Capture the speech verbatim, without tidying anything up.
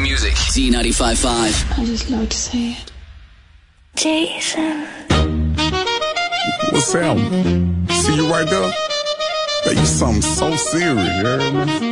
music. Z ninety-five point five. I just love to say it. Jason. What's up? See you right there? That you something so serious, you heard me?